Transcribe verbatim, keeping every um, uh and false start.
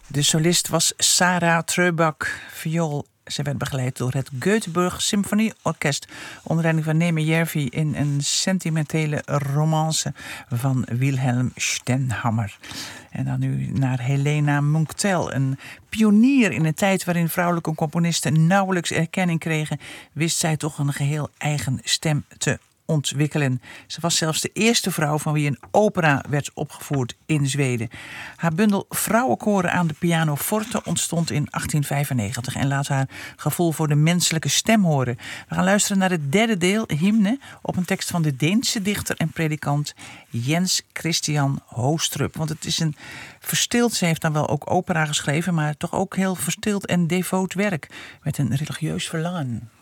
De solist was Sarah Treubach, viool. Ze werd begeleid door het Göteborg Symfonieorkest onder leiding van Neme Järvi in een sentimentele romance van Wilhelm Stenhammar. En dan nu naar Helena Munktel, een pionier in een tijd waarin vrouwelijke componisten nauwelijks erkenning kregen, wist zij toch een geheel eigen stem te ontwikkelen. Ze was zelfs de eerste vrouw van wie een opera werd opgevoerd in Zweden. Haar bundel Vrouwenkoren aan de pianoforte ontstond in achttien vijfennegentig en laat haar gevoel voor de menselijke stem horen. We gaan luisteren naar het derde deel, Hymne, op een tekst van de Deense dichter en predikant Jens Christian Hoostrup. Want het is een verstild, ze heeft dan wel ook opera geschreven, maar toch ook heel verstild en devoot werk met een religieus verlangen.